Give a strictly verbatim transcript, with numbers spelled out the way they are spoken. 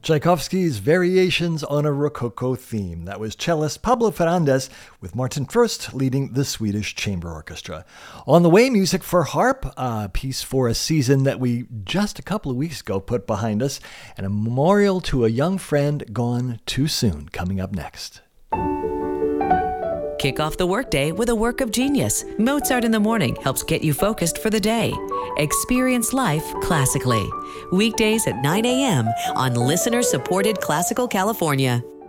Tchaikovsky's Variations on a Rococo Theme. That was cellist Pablo Fernandez with Martin Furst leading the Swedish Chamber Orchestra. On the way, music for harp, a piece for a season that we just a couple of weeks ago put behind us, and a memorial to a young friend gone too soon coming up next. Kick off the workday with a work of genius. Mozart in the Morning helps get you focused for the day. Experience life classically. Weekdays at nine a.m. on listener-supported Classical California.